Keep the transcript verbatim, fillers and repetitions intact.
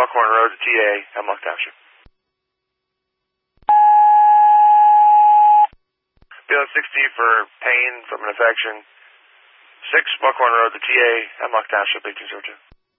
Buckhorn Road, T A, Hemlock Township. B L sixty for pain from an infection. six Buckhorn Road, the T A, Hemlock Township, eighteen zero two.